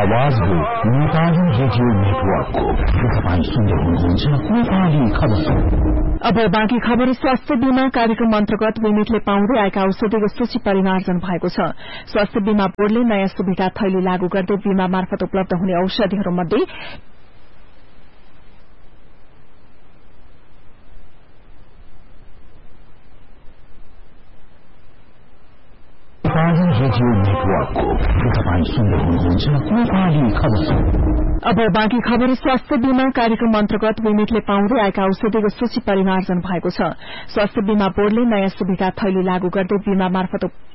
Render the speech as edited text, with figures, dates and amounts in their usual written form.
आवाज हो नेपाली रेडियो नेटवर्कको। तपाईँ सुन्दै हुनुहुन्छ नेपाली खबर। अब बाँकी खबर। स्वास्थ्य बीमा कार्यक्रम अन्तर्गत बीमितले पाउँदै आएका औषधिको सूची परिमार्जन भएको छ। स्वास्थ्य बीमा बोर्डले नयाँ सुविधा थैली लागू गर्दै बीमा मार्फत उपलब्ध हुने औषधिहरूमध्ये रेडियो नेटवर्कको। तपाईँ सुन्दै हुनुहुन्छ नेपाली खबर। अब बाँकी खबर। स्वास्थ्य बीमा कार्यक्रम अन्तर्गत बीमितले पाउँदै आएका औषधिको सूची परिमार्जन भएको छ। स्वास्थ्य बीमा बोर्डले नयाँ सुविधा थैली लागू गर्दै बीमा मार्फत